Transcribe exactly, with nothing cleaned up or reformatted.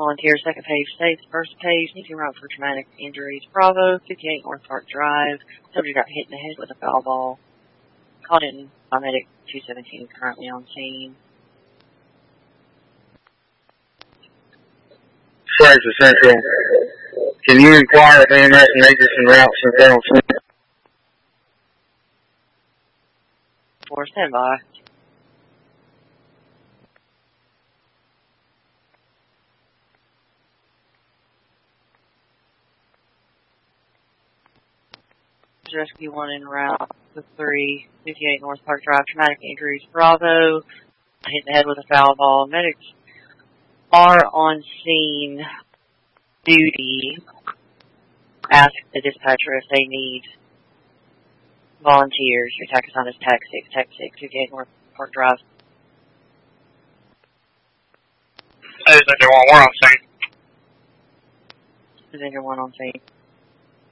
volunteer, second page states, first page, needing route for traumatic injuries. Bravo, fifty-eight North Park Drive. Somebody got hit in the head with a foul ball. Called in by medic two seventeen, currently on scene. Fraser Central. Can you inquire if A M S majors and routes in Federal Center? For standby. Rescue one in route to three, fifty-eight North Park Drive, traumatic injuries. Bravo, hit the head with a foul ball. Medics are on scene duty. Ask the dispatcher if they need volunteers. Your attack assigned is TAC six, TAC six, fifty-eight North Park Drive. Hey, is there one on scene? Is there one on scene?